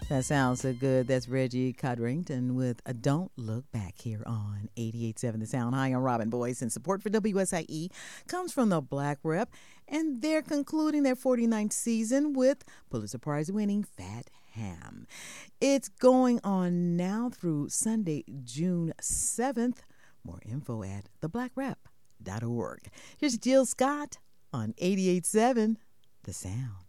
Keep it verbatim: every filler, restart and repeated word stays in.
That sounds so good. That's Reggie Codrington with a Don't Look Back here on eighty-eight point seven The Sound. Hi, I'm Robin Boyce, and support for W S I E comes from the Black Rep, and they're concluding their forty-ninth season with Pulitzer Prize-winning Fat Ham. It's going on now through Sunday, June seventh. More info at the black rep dot org. Here's Jill Scott on eighty-eight point seven The Sound.